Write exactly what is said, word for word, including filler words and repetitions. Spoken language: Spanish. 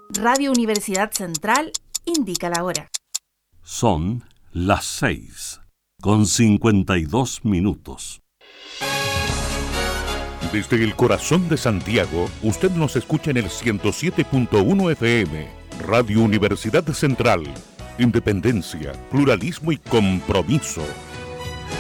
Radio Universidad Central indica la hora. Son las seis, con cincuenta y dos minutos. Desde el corazón de Santiago, usted nos escucha en el ciento siete punto uno F M. Radio Universidad Central. Independencia, pluralismo y compromiso.